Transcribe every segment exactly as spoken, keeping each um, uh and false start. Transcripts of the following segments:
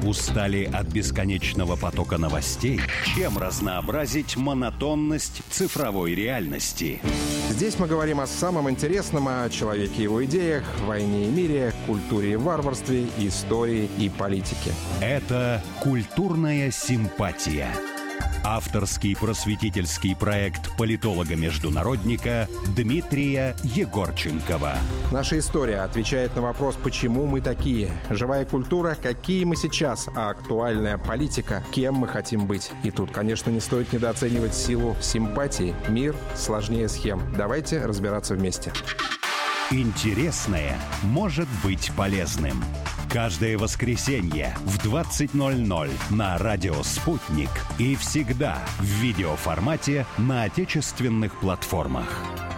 Устали от бесконечного потока новостей? Чем разнообразить монотонность цифровой реальности? Здесь мы говорим о самом интересном, о человеке и его идеях, войне и мире, культуре и варварстве, истории и политике. Это «Культурная симпатия». Авторский просветительский проект политолога-международника Дмитрия Егорченкова. Наша история отвечает на вопрос, почему мы такие. Живая культура, какие мы сейчас, а актуальная политика, кем мы хотим быть. И тут, конечно, не стоит недооценивать силу симпатии. Мир сложнее схем. Давайте разбираться вместе. Интересное может быть полезным. Каждое воскресенье в двадцать ноль ноль на радио «Спутник» и всегда в видеоформате на отечественных платформах.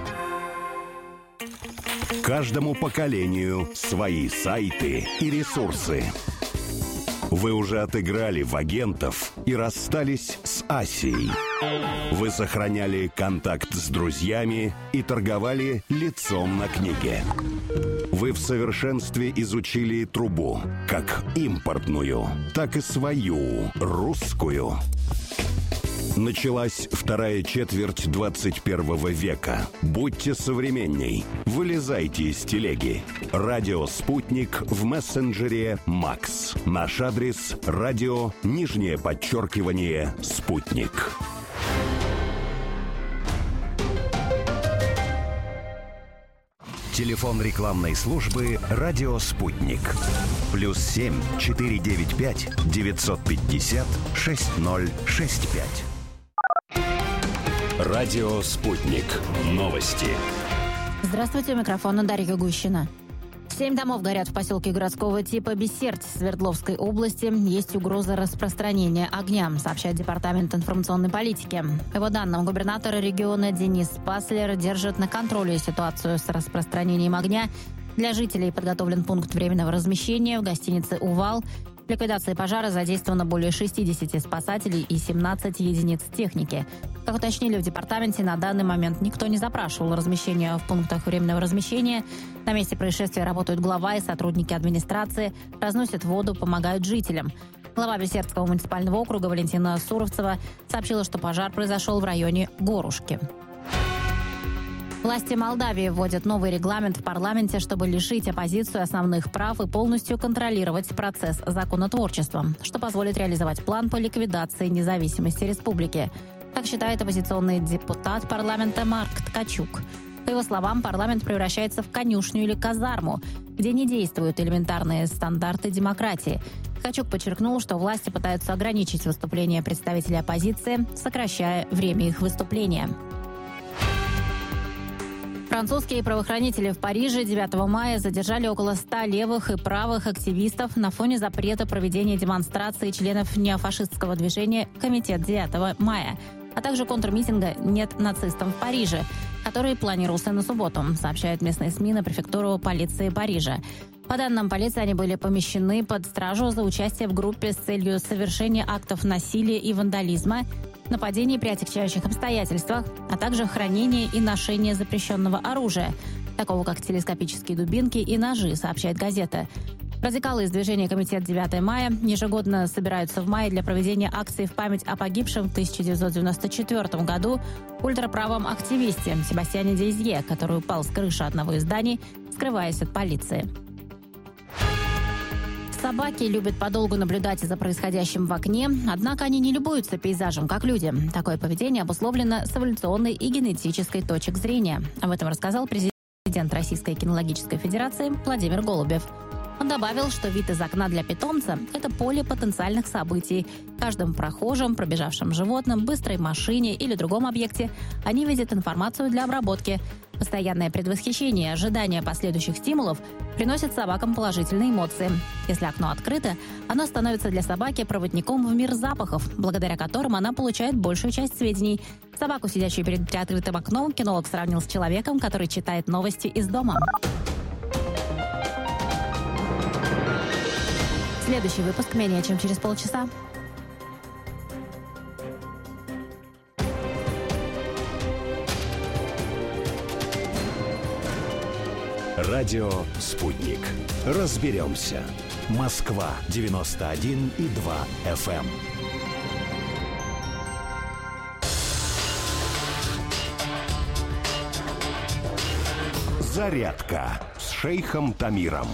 Каждому поколению свои сайты и ресурсы. Вы уже отыграли в агентов и расстались с Асией. Вы сохраняли контакт с друзьями и торговали лицом на книге. Вы в совершенстве изучили трубу, как импортную, так и свою, русскую. Началась вторая четверть двадцать первого века. Будьте современней. Вылезайте из телеги. Радио «Спутник» в мессенджере «Макс». Наш адрес – радио, нижнее подчеркивание, «Спутник». Телефон рекламной службы «Радио Спутник». Плюс семь четыре девять пять девятьсот пятьдесят шесть ноль шесть пять. Радио «Спутник». Новости. Здравствуйте, у микрофона Дарья Гущина. Семь домов горят в поселке городского типа Бессерть Свердловской области. Есть угроза распространения огня, сообщает Департамент информационной политики. По его данным, губернатор региона Денис Паслер держит на контроле ситуацию с распространением огня. Для жителей подготовлен пункт временного размещения в гостинице «Увал». В ликвидации пожара задействовано более шестьдесят спасателей и семнадцать единиц техники. Как уточнили в департаменте, на данный момент никто не запрашивал размещение в пунктах временного размещения. На месте происшествия работают глава и сотрудники администрации, разносят воду, помогают жителям. Глава Бессертского муниципального округа Валентина Суровцева сообщила, что пожар произошел в районе Горушки. Власти Молдавии вводят новый регламент в парламенте, чтобы лишить оппозицию основных прав и полностью контролировать процесс законотворчества, что позволит реализовать план по ликвидации независимости республики. Так считает оппозиционный депутат парламента Марк Ткачук. По его словам, парламент превращается в конюшню или казарму, где не действуют элементарные стандарты демократии. Ткачук подчеркнул, что власти пытаются ограничить выступления представителей оппозиции, сокращая время их выступления. Французские правоохранители в Париже девятого мая задержали около ста левых и правых активистов на фоне запрета проведения демонстрации членов неофашистского движения «Комитет девятого мая», а также контрмитинга «Нет нацистам» в Париже, который планировался на субботу, сообщают местные СМИ на префектуру полиции Парижа. По данным полиции, они были помещены под стражу за участие в группе с целью совершения актов насилия и вандализма, нападений при отягчающих обстоятельствах, а также хранение и ношение запрещенного оружия, такого как телескопические дубинки и ножи, сообщает газета. Радикалы из движения «Комитет девятого мая» ежегодно собираются в мае для проведения акции в память о погибшем в тысяча девятьсот девяносто четвёртом году ультраправом активисте Себастьяне Дейзье, который упал с крыши одного из зданий, скрываясь от полиции. Собаки любят подолгу наблюдать за происходящим в окне, однако они не любуются пейзажем, как люди. Такое поведение обусловлено с эволюционной и генетической точек зрения. Об этом рассказал президент Российской кинологической федерации Владимир Голубев. Он добавил, что вид из окна для питомца – это поле потенциальных событий. Каждым прохожим, пробежавшим животным, быстрой машине или другом объекте они видят информацию для обработки. Постоянное предвосхищение и ожидание последующих стимулов приносит собакам положительные эмоции. Если окно открыто, оно становится для собаки проводником в мир запахов, благодаря которым она получает большую часть сведений. Собаку, сидящую перед приоткрытым окном, кинолог сравнил с человеком, который читает новости из дома. Следующий выпуск менее чем через полчаса. Радио «Спутник». Разберемся. Москва девяносто один и два эф эм. Зарядка с шейхом Тамиром.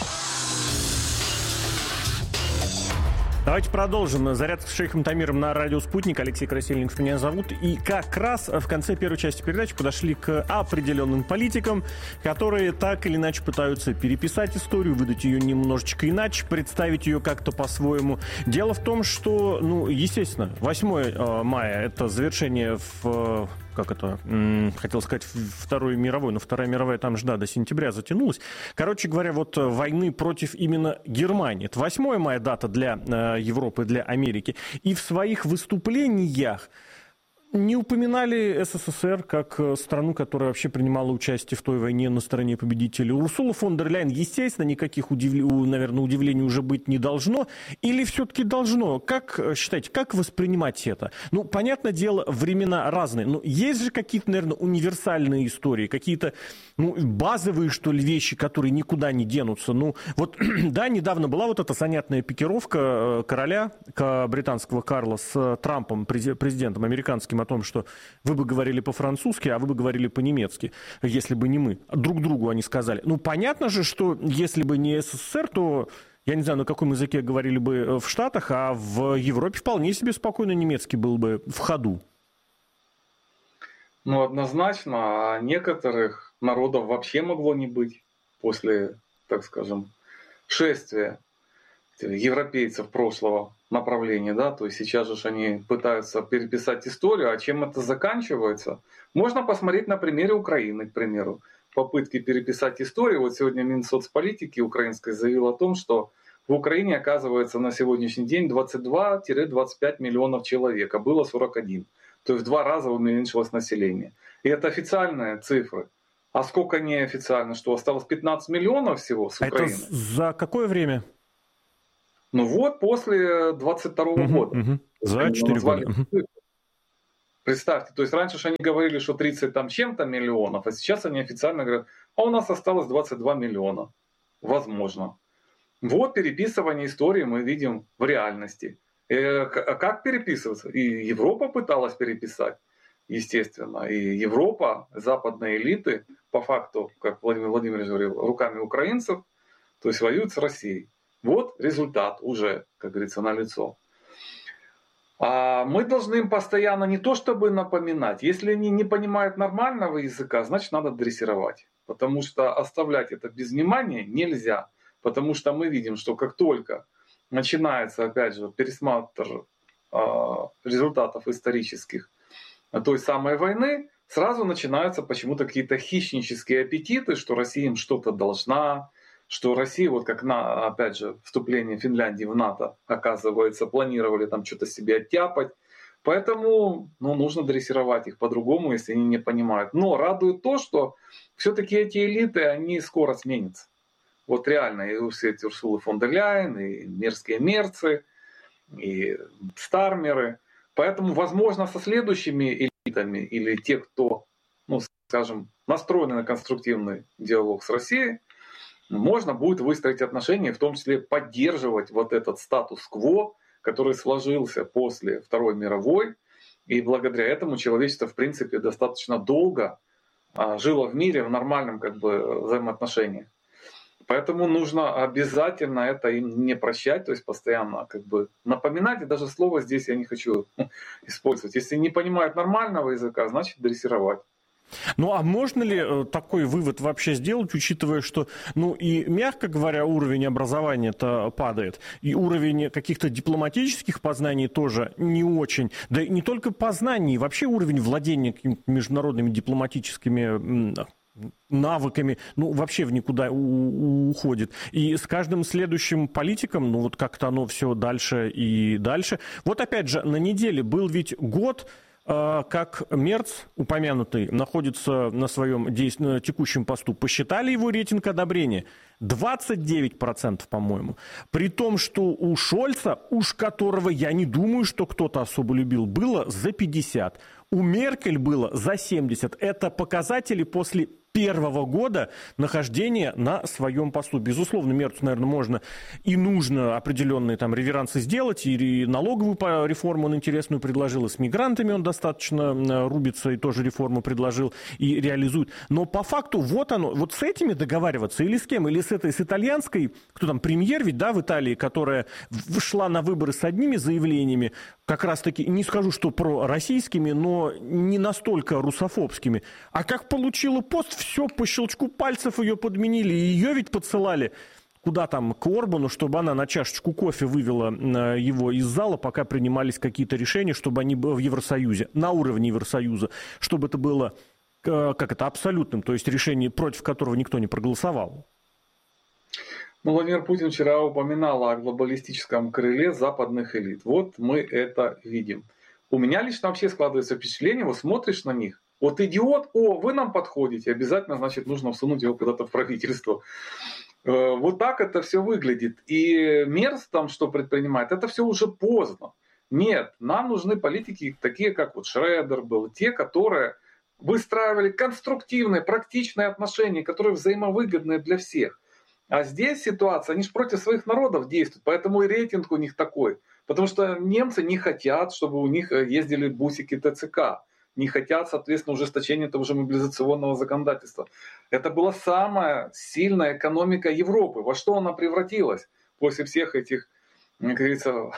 Давайте продолжим. Зарядка с шейхом Тамиром на радио «Спутник». Алексей Красильников меня зовут. И как раз в конце первой части передачи подошли к определенным политикам, которые так или иначе пытаются переписать историю, выдать ее немножечко иначе, представить ее как-то по-своему. Дело в том, что, ну, естественно, восьмое мая – это завершение в... как это, м- хотел сказать, Второй мировой, но Вторая мировая там же, да, до сентября затянулась. Короче говоря, вот войны против именно Германии. Это восьмое мая дата для э, Европы, для Америки. И в своих выступлениях не упоминали СССР как страну, которая вообще принимала участие в той войне на стороне победителей. Урсула фон дер Ляйен, естественно, никаких, удив... наверное, удивлений уже быть не должно. Или все-таки должно? Как считаете, как воспринимать это? Ну, понятное дело, времена разные. Но есть же какие-то, наверное, универсальные истории, какие-то, ну, базовые, что ли, вещи, которые никуда не денутся. Ну, вот, да, недавно была вот эта занятная пикировка короля британского Карла с Трампом, президентом американским, о том, что вы бы говорили по-французски, а вы бы говорили по-немецки, если бы не мы. Друг другу они сказали. Ну, понятно же, что если бы не СССР, то, я не знаю, на каком языке говорили бы в Штатах, а в Европе вполне себе спокойно немецкий был бы в ходу. Ну, однозначно, а некоторых народов вообще могло не быть после, так скажем, шествия европейцев прошлого направления, да, то есть сейчас же они пытаются переписать историю, а чем это заканчивается? Можно посмотреть на примере Украины, к примеру. Попытки переписать историю. Вот сегодня Минсоцполитики украинской заявил о том, что в Украине, оказывается, на сегодняшний день двадцать два - двадцать пять миллионов человек, а было сорок один. То есть в два раза уменьшилось население. И это официальные цифры. А сколько неофициально? Что осталось пятнадцать миллионов всего с Украины? Это за какое время? Ну вот, после двадцать второго угу, года. Угу. За четыре года. Угу. Представьте, то есть раньше же они говорили, что тридцать там чем-то миллионов, а сейчас они официально говорят, а у нас осталось двадцать два миллиона. Возможно. Вот переписывание истории мы видим в реальности. А как переписываться? И Европа пыталась переписать, естественно. И Европа, западные элиты, по факту, как Владимир Владимирович говорил, руками украинцев, то есть воюют с Россией. Вот результат уже, как говорится, налицо. А мы должны им постоянно не то чтобы напоминать. Если они не понимают нормального языка, значит надо дрессировать. Потому что оставлять это без внимания нельзя. Потому что мы видим, что как только начинается, опять же, пересмотр а, результатов исторических той самой войны, сразу начинаются почему-то какие-то хищнические аппетиты, что Россия им что-то должна, что Россия, вот как на, опять же, вступление Финляндии в НАТО, оказывается, планировали там что-то себе оттяпать. Поэтому, ну, нужно дрессировать их по-другому, если они не понимают. Но радует то, что все-таки эти элиты, они скоро сменятся. Вот реально, и все эти Урсулы фон дер Ляйен, и мерзкие мерцы, и стармеры. Поэтому, возможно, со следующими элитами или те, кто, ну, скажем, настроены на конструктивный диалог с Россией, можно будет выстроить отношения, в том числе поддерживать вот этот статус-кво, который сложился после Второй мировой. И благодаря этому человечество, в принципе, достаточно долго жило в мире в нормальном, как бы, взаимоотношении. Поэтому нужно обязательно это им не прощать, то есть постоянно, как бы, напоминать. И даже слово здесь я не хочу использовать. Если не понимают нормального языка, значит дрессировать. Ну, а можно ли такой вывод вообще сделать, учитывая, что, ну, и, мягко говоря, уровень образования-то падает, и уровень каких-то дипломатических познаний тоже не очень, да и не только познаний, вообще уровень владения международными дипломатическими навыками, ну, вообще в никуда уходит. И с каждым следующим политиком, ну, вот как-то оно все дальше и дальше. Вот опять же, на неделе был ведь год, как Мерц, упомянутый, находится на своем действ... текущем посту. Посчитали его рейтинг одобрения. двадцать девять процентов, по-моему. При том, что у Шольца, уж которого я не думаю, что кто-то особо любил, было за пятьдесят. У Меркель было за семьдесят. Это показатели после первого года нахождения на своем посту. Безусловно, Мерцу, наверное, можно и нужно определенные там реверансы сделать, и налоговую реформу он интересную предложил, и с мигрантами он достаточно рубится, и тоже реформу предложил, и реализует. Но по факту вот оно, вот с этими договариваться или с кем? Или с этой, с итальянской, кто там, премьер ведь, да, в Италии, которая шла на выборы с одними заявлениями, как раз-таки, не скажу, что пророссийскими, но не настолько русофобскими. А как получила пост, все по щелчку пальцев ее подменили. И ее ведь подсылали куда там, к Орбану, чтобы она на чашечку кофе вывела его из зала, пока принимались какие-то решения, чтобы они были в Евросоюзе, на уровне Евросоюза, чтобы это было, как это, абсолютным, то есть решение, против которого никто не проголосовал. Ну, Владимир Путин вчера упоминал о глобалистическом крыле западных элит. Вот мы это видим. У меня лично вообще складывается впечатление, вот смотришь на них, вот идиот, о, вы нам подходите, обязательно, значит, нужно всунуть его куда-то в правительство. Вот так это все выглядит. И Мерц там, что предпринимает, это все уже поздно. Нет, нам нужны политики такие, как вот Шредер был, те, которые выстраивали конструктивные, практичные отношения, которые взаимовыгодные для всех. А здесь ситуация, они же против своих народов действуют, поэтому и рейтинг у них такой. Потому что немцы не хотят, чтобы у них ездили бусики ТЦК. Не хотят, соответственно, ужесточения того же мобилизационного законодательства. Это была самая сильная экономика Европы. Во что она превратилась после всех этих, как говорится,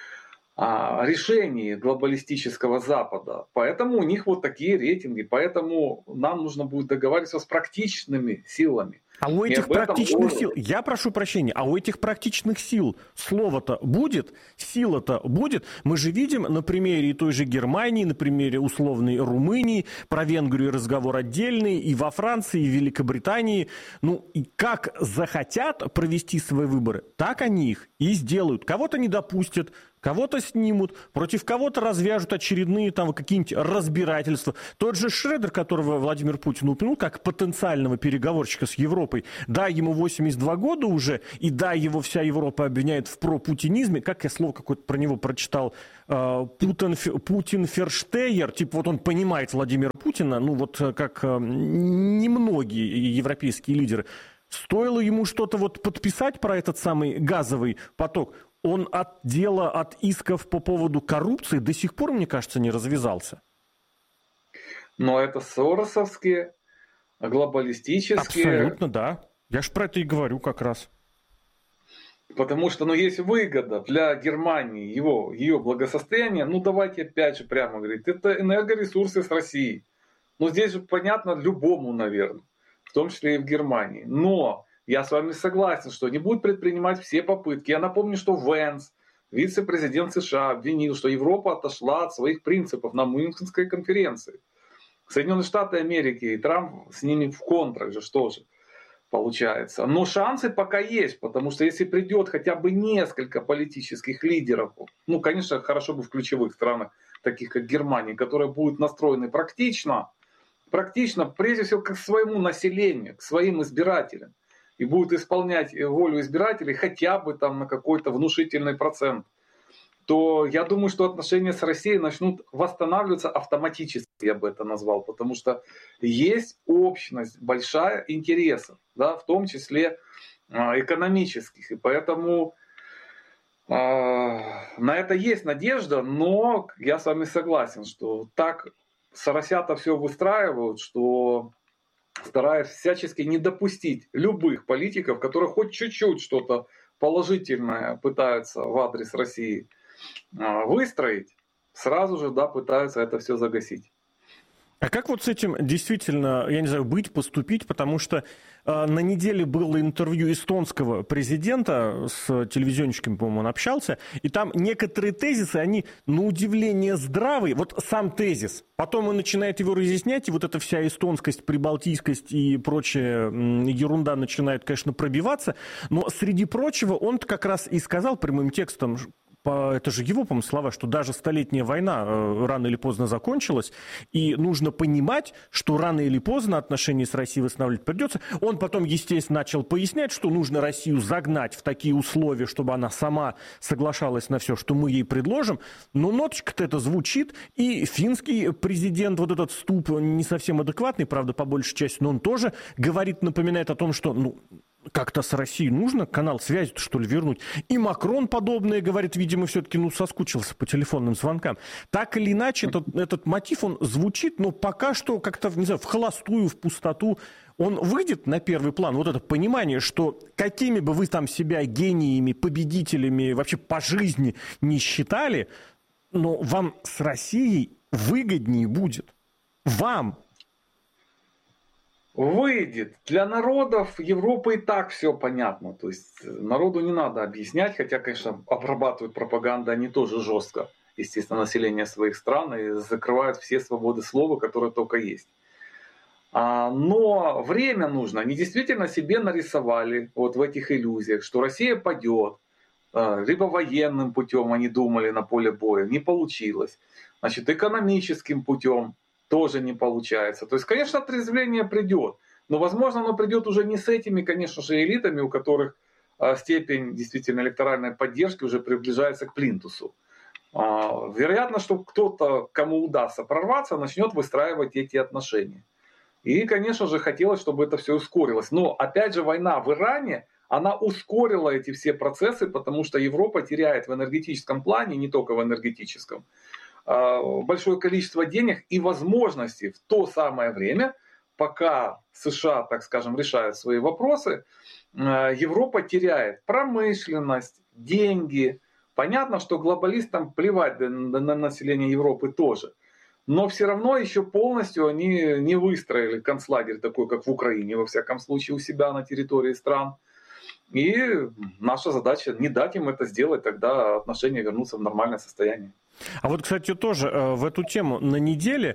решений глобалистического Запада. Поэтому у них вот такие рейтинги. Поэтому нам нужно будет договариваться с практичными силами. А у этих практичных сил, я прошу прощения, а у этих практичных сил слово-то будет, сила-то будет. Мы же видим на примере той же Германии, на примере условной Румынии, про Венгрию разговор отдельный, и во Франции, и в Великобритании. Ну, и как захотят провести свои выборы, так они их и сделают. Кого-то не допустят, кого-то снимут, против кого-то развяжут очередные там какие-нибудь разбирательства. Тот же Шредер, которого Владимир Путин упомянул, как потенциального переговорщика с Европой, да, ему восемьдесят два года уже, и да, его вся Европа обвиняет в пропутинизме, как я слово какое-то про него прочитал, Путин, Путин-ферштейер, типа вот он понимает Владимира Путина, ну вот как немногие европейские лидеры. Стоило ему что-то вот подписать про этот самый газовый поток, он от дела, от исков по поводу коррупции до сих пор, мне кажется, не развязался. Но это соросовские, глобалистические. Абсолютно, да. Я ж про это и говорю как раз. Потому что, ну, есть выгода для Германии, его, ее благосостояния. Ну, давайте опять же прямо говорить, это энергоресурсы с Россией. Ну, здесь же понятно любому, наверное, в том числе и в Германии. Но я с вами согласен, что они будут предпринимать все попытки. Я напомню, что Венс, вице-президент США, обвинил, что Европа отошла от своих принципов на Мюнхенской конференции. Соединенные Штаты Америки и Трамп с ними в контрах же, что же получается. Но шансы пока есть, потому что если придет хотя бы несколько политических лидеров, ну, конечно, хорошо бы в ключевых странах, таких как Германия, которые будут настроены практично, практично, прежде всего, к своему населению, к своим избирателям, и будут исполнять волю избирателей хотя бы там на какой-то внушительный процент, то я думаю, что отношения с Россией начнут восстанавливаться автоматически, я бы это назвал, потому что есть общность большая интересов, да, в том числе экономических, и поэтому э, на это есть надежда, но я с вами согласен, что так соросята все выстраивают, что стараясь всячески не допустить любых политиков, которые хоть чуть-чуть что-то положительное пытаются в адрес России выстроить, сразу же, да, пытаются это все загасить. А как вот с этим действительно, я не знаю, быть, поступить, потому что э, на неделе было интервью эстонского президента, с телевизионщиками, по-моему, он общался, и там некоторые тезисы, они на удивление здравые, вот сам тезис, потом он начинает его разъяснять, и вот эта вся эстонскость, прибалтийскость и прочая ерунда начинает, конечно, пробиваться, но среди прочего он как раз и сказал прямым текстом, это же его, по-моему, слова, что даже столетняя война рано или поздно закончилась, и нужно понимать, что рано или поздно отношения с Россией восстанавливать придется. Он потом, естественно, начал пояснять, что нужно Россию загнать в такие условия, чтобы она сама соглашалась на все, что мы ей предложим. Но ноточка-то это звучит, и финский президент, вот этот Ступ, не совсем адекватный, правда, по большей части, но он тоже говорит, напоминает о том, что, ну, как-то с Россией нужно канал связи, что ли, вернуть. И Макрон подобное говорит, видимо, все-таки, ну, соскучился по телефонным звонкам. Так или иначе, этот, этот мотив, он звучит, но пока что как-то, не знаю, в холостую, в пустоту. Он выйдет на первый план, вот это понимание, что какими бы вы там себя гениями, победителями вообще по жизни не считали, но вам с Россией выгоднее будет. Вам. Выйдет. Для народов Европы и так все понятно. То есть народу не надо объяснять, хотя, конечно, обрабатывают пропаганду они тоже жестко. Естественно, население своих стран и закрывают все свободы слова, которые только есть. Но время нужно. Они действительно себе нарисовали вот в этих иллюзиях, что Россия падет. Либо военным путем они думали на поле боя. Не получилось. Значит, экономическим путем тоже не получается. То есть, конечно, отрезвление придет. Но, возможно, оно придет уже не с этими, конечно же, элитами, у которых степень действительно электоральной поддержки уже приближается к плинтусу. Вероятно, что кто-то, кому удастся прорваться, начнет выстраивать эти отношения. И, конечно же, хотелось, чтобы это все ускорилось. Но, опять же, война в Иране, она ускорила эти все процессы, потому что Европа теряет в энергетическом плане, не только в энергетическом, большое количество денег и возможностей в то самое время, пока США, так скажем, решают свои вопросы, Европа теряет промышленность, деньги. Понятно, что глобалистам плевать на население Европы тоже. Но все равно еще полностью они не выстроили концлагерь такой, как в Украине, во всяком случае, у себя на территории стран. И наша задача не дать им это сделать, тогда отношения вернутся в нормальное состояние. А вот, кстати, тоже в эту тему на неделе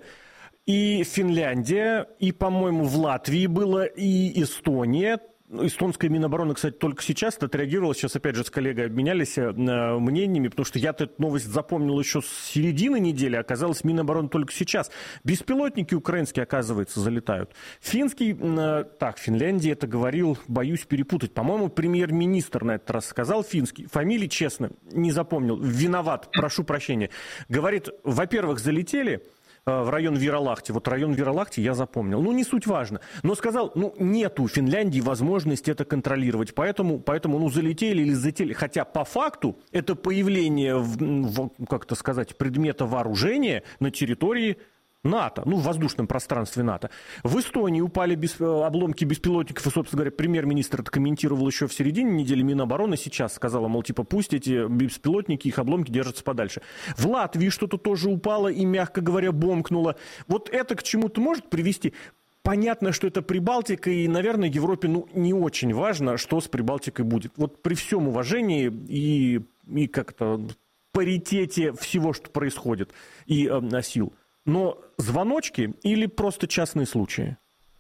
и Финляндия, и, по-моему, в Латвии было, и Эстония. Эстонская Минобороны, кстати, только сейчас отреагировала. Сейчас, опять же, с коллегой обменялись мнениями, потому что я-то эту новость запомнил еще с середины недели, оказалось, Минобороны только сейчас. Беспилотники украинские, оказывается, залетают. Финский, так, Финляндия это говорил, боюсь перепутать. По-моему, премьер-министр на этот раз сказал, финский. Фамилии, честно, не запомнил. Виноват, прошу прощения. Говорит, во-первых, залетели в район Виралахти. Вот район Виралахти я запомнил. Ну, не суть важно. Но сказал, ну, нету у Финляндии возможности это контролировать. Поэтому, поэтому ну, залетели или залетели. Хотя, по факту, это появление, в, в, как это сказать, предмета вооружения на территории НАТО, ну, в воздушном пространстве НАТО. В Эстонии упали без, обломки беспилотников, и, собственно говоря, премьер-министр это комментировал еще в середине недели, Минобороны сейчас сказала, мол, типа, пусть эти беспилотники, их обломки держатся подальше. В Латвии что-то тоже упало и, мягко говоря, бомкнуло. Вот это к чему-то может привести? Понятно, что это Прибалтика, и, наверное, Европе ну, не очень важно, что с Прибалтикой будет. Вот при всем уважении и, и как-то паритете всего, что происходит, и э, сил. Но звоночки или просто частные случаи?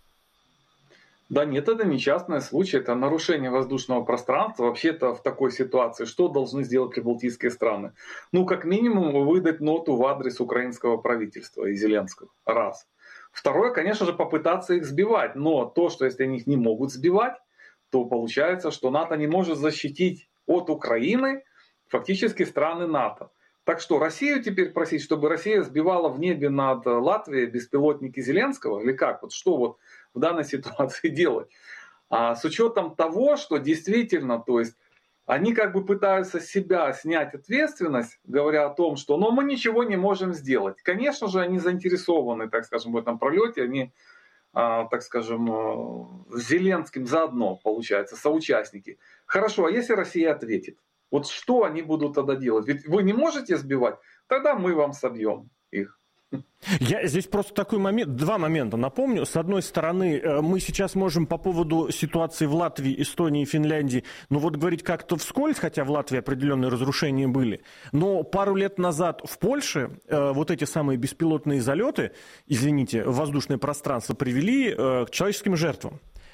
Да нет, это не частный случай, это нарушение воздушного пространства. Вообще-то в такой ситуации что должны сделать прибалтийские страны? Ну, как минимум, выдать ноту в адрес украинского правительства и Зеленского. Раз. Второе, конечно же, попытаться их сбивать. Но то, что если они их не могут сбивать, то получается, что НАТО не может защитить от Украины фактически страны НАТО. Так что Россию теперь просить, чтобы Россия сбивала в небе над Латвией беспилотники Зеленского? Или как? Вот что вот в данной ситуации делать? А с учетом того, что действительно, то есть они как бы пытаются с себя снять ответственность, говоря о том, что но мы ничего не можем сделать. Конечно же, они заинтересованы, так скажем, в этом пролете, они, а, так скажем, с Зеленским заодно, получается, соучастники. Хорошо, а если Россия ответит? Вот что они будут тогда делать? Ведь вы не можете сбивать, тогда мы вам собьем их. Я здесь просто такой момент, два момента напомню. С одной стороны, мы сейчас можем по поводу ситуации в Латвии, Эстонии, Финляндии, ну вот говорить как-то вскользь, хотя в Латвии определенные разрушения были. Но пару лет назад в Польше э, вот эти самые беспилотные залеты, извините, в воздушное пространство привели э, к человеческим жертвам.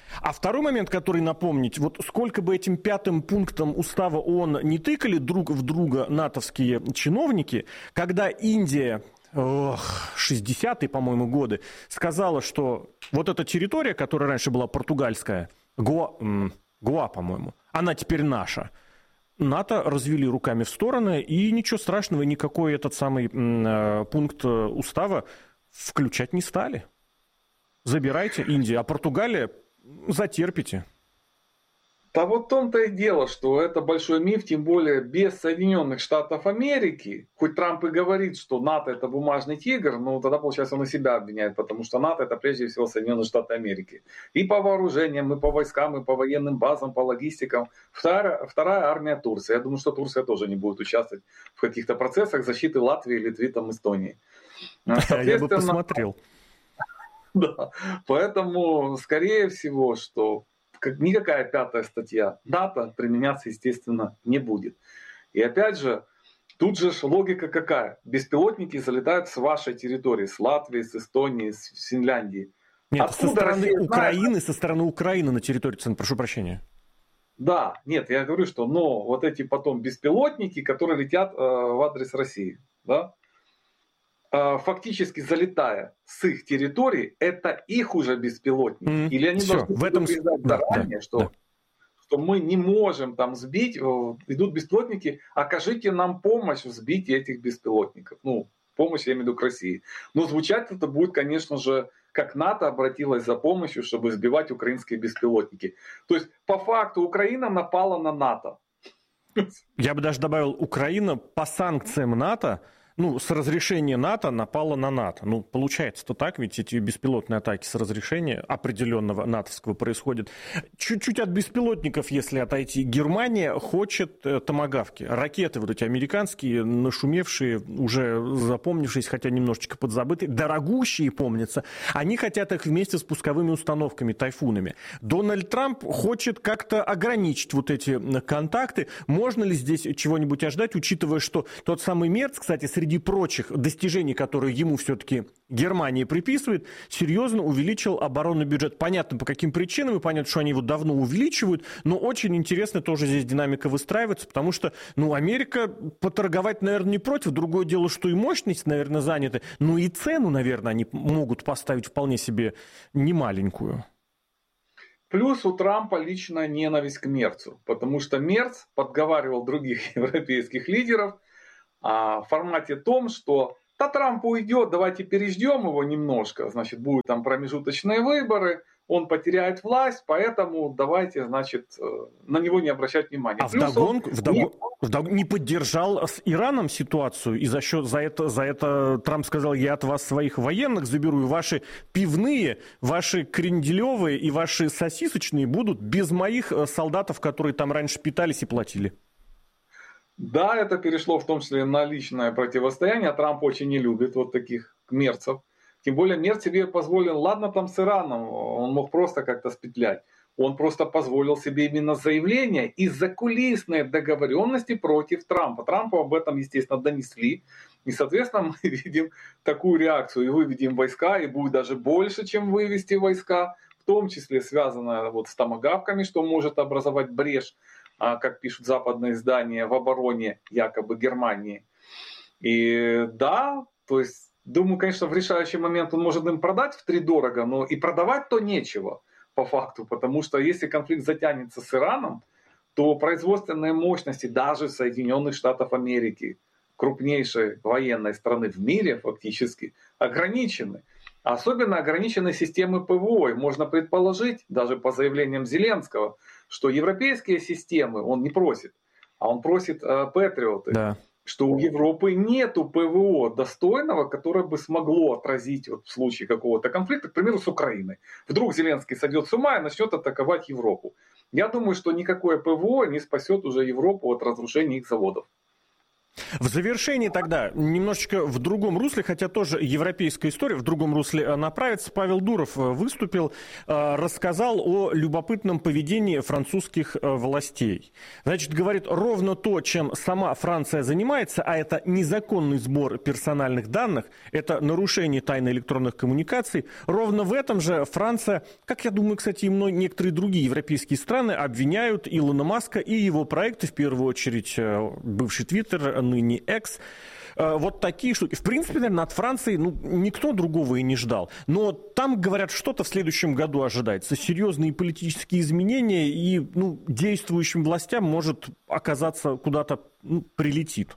А второй момент, который напомнить, вот сколько бы этим пятым пунктом устава ООН не тыкали друг в друга натовские чиновники, когда Индия... Ох, шестидесятые, по-моему, годы, сказала, что вот эта территория, которая раньше была португальская, Гоа, Гоа, по-моему, она теперь наша. НАТО развели руками в стороны, и ничего страшного, никакой этот самый э, пункт устава включать не стали. Забирайте Индию, а Португалия затерпите. Да вот в том-то и дело, что это большой миф, тем более без Соединенных Штатов Америки. Хоть Трамп и говорит, что НАТО это бумажный тигр, но тогда, получается, он и себя обвиняет, потому что НАТО это прежде всего Соединенные Штаты Америки. И по вооружениям, и по войскам, и по военным базам, по логистикам. Вторая, вторая армия Турции. Я думаю, что Турция тоже не будет участвовать в каких-то процессах защиты Латвии, Литвы, там, Эстонии. Я бы посмотрел. Да, поэтому, скорее всего, что как никакая пятая статья НАТО применяться, естественно, не будет. И опять же, тут же логика какая? Беспилотники залетают с вашей территории, с Латвии, с Эстонии, с Финляндии. Нет, со стороны Россия Украины, знает? со стороны Украины на территории, прошу прощения. Да, нет, я говорю, что но вот эти потом беспилотники, которые летят э, в адрес России, да, фактически залетая с их территории, это их уже беспилотники. Mm-hmm. Или они Все, должны в этом... предупреждать да, заранее, да, что, да. что мы не можем там сбить, идут беспилотники, окажите нам помощь в сбитии этих беспилотников. Ну, помощь, я имею в виду, к России. Но звучать это будет, конечно же, как НАТО обратилась за помощью, чтобы сбивать украинские беспилотники. То есть, по факту, Украина напала на НАТО. Я бы даже добавил, Украина по санкциям НАТО, ну, с разрешения НАТО напала на НАТО. Ну, получается-то так, ведь эти беспилотные атаки с разрешения определенного натовского происходят. Чуть-чуть от беспилотников, если отойти. Германия хочет э, томагавки. Ракеты вот эти американские, нашумевшие, уже запомнившиеся, хотя немножечко подзабытые, дорогущие, помнится. Они хотят их вместе с пусковыми установками, тайфунами. Дональд Трамп хочет как-то ограничить вот эти контакты. Можно ли здесь чего-нибудь ожидать, учитывая, что тот самый Мерц, кстати, среди Среди прочих достижений, которые ему все-таки Германия приписывает, серьезно увеличил оборонный бюджет. Понятно, по каким причинам, и понятно, что они его давно увеличивают, но очень интересно тоже здесь динамика выстраивается, потому что, ну, Америка поторговать, наверное, не против. Другое дело, что и мощность, наверное, заняты, но и цену, наверное, они могут поставить вполне себе немаленькую. Плюс у Трампа личная ненависть к Мерцу, потому что Мерц подговаривал других европейских лидеров в формате том, что да, Трамп уйдет, давайте переждем его немножко, значит, будут там промежуточные выборы, он потеряет власть, поэтому давайте, значит, на него не обращать внимания. А вдогонку, он... вдогон... Вдогон... не поддержал с Ираном ситуацию, и за счет за это, за это Трамп сказал, я от вас своих военных заберу, и ваши пивные, ваши кренделевые и ваши сосисочные будут без моих солдатов, которые там раньше питались и платили. Да, это перешло в том числе на личное противостояние. Трамп очень не любит вот таких мерцев. Тем более Мерц себе позволил, ладно там с Ираном, он мог просто как-то спетлять. Он просто позволил себе именно заявление и закулисные договоренности против Трампа. Трампу об этом, естественно, донесли. И, соответственно, мы видим такую реакцию. И выведем войска, и будет даже больше, чем вывести войска. В том числе связанное вот с томагавками, что может образовать брешь, как пишут западные издания, в обороне якобы Германии. И да, то есть, думаю, конечно, в решающий момент он может им продать втридорого, но и продавать-то нечего по факту, потому что если конфликт затянется с Ираном, то производственные мощности даже Соединенных Штатов Америки, крупнейшей военной страны в мире фактически, ограничены. Особенно ограничены системы ПВО. И можно предположить, даже по заявлениям Зеленского, что европейские системы он не просит, а он просит э, Патриоты. Да. Что у Европы нету ПВО достойного, которое бы смогло отразить вот в случае какого-то конфликта, к примеру, с Украиной. Вдруг Зеленский сойдет с ума и начнет атаковать Европу. Я думаю, что никакое ПВО не спасет уже Европу от разрушения их заводов. В завершении тогда, немножечко в другом русле, хотя тоже европейская история, в другом русле направится. Павел Дуров выступил, рассказал о любопытном поведении французских властей. Значит, говорит, ровно то, чем сама Франция занимается, а это незаконный сбор персональных данных, это нарушение тайны электронных коммуникаций, ровно в этом же Франция, как я думаю, кстати, и мной некоторые другие европейские страны обвиняют Илона Маска и его проекты, в первую очередь бывший Твиттер, ныне X. Вот такие штуки. В принципе, наверное, от Франции ну, никто другого и не ждал. Но там, говорят, что-то в следующем году ожидается. Серьезные политические изменения, и ну, действующим властям может оказаться куда-то ну, прилетит.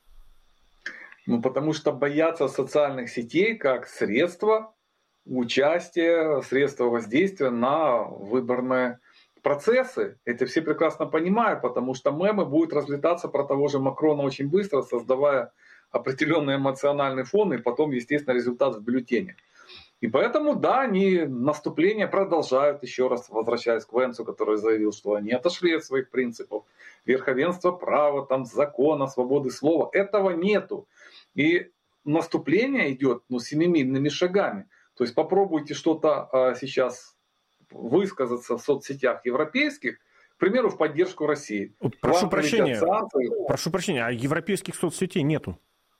Ну, потому что боятся социальных сетей как средство участия, средство воздействия на выборные процессы. Это все прекрасно понимают, потому что мемы будут разлетаться про того же Макрона очень быстро, создавая определенный эмоциональный фон и потом, естественно, результат в бюллетене. И поэтому, да, они наступление продолжают, еще раз возвращаясь к Венцу, который заявил, что они отошли от своих принципов. Верховенство права, там, закона, свободы слова. Этого нету. И наступление идет ну, семимильными шагами. То есть попробуйте что-то а, сейчас высказаться в соцсетях европейских, к примеру, в поддержку России. Прошу прощения, прошу прощения, а европейских соцсетей нету?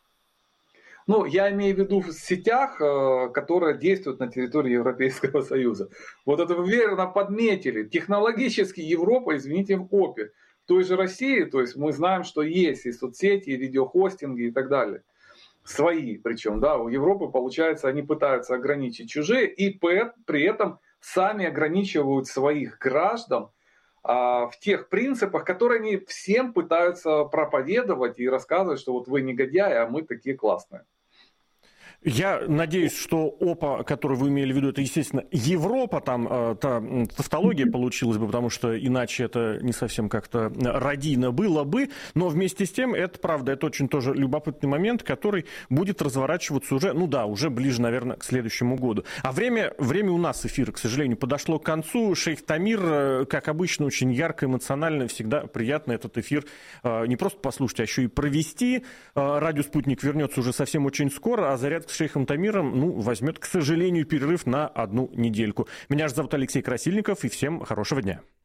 Ну, я имею в виду в сетях, которые действуют на территории Европейского Союза. Вот это вы верно подметили. Технологически Европа, извините, в опе. В той же России, то есть мы знаем, что есть и соцсети, и видеохостинги и так далее. Свои причем, да, у Европы, получается, они пытаются ограничить чужие и при этом сами ограничивают своих граждан а, в тех принципах, которые они всем пытаются проповедовать и рассказывать, что вот вы негодяи, а мы такие классные. Я надеюсь, что ОПА, который вы имели в виду, это, естественно, Европа, там э, та тавтология получилась бы, потому что иначе это не совсем как-то радийно было бы, но вместе с тем, это правда, это очень тоже любопытный момент, который будет разворачиваться уже, ну да, уже ближе, наверное, к следующему году. А время, время у нас эфира, к сожалению, подошло к концу. Шейх Тамир, как обычно, очень ярко, эмоционально, всегда приятно этот эфир э, не просто послушать, а еще и провести. Э, Радио «Спутник» вернется уже совсем очень скоро, а зарядка с Шейхом Тамиром, ну, возьмет, к сожалению, перерыв на одну недельку. Меня же зовут Алексей Красильников, и всем хорошего дня.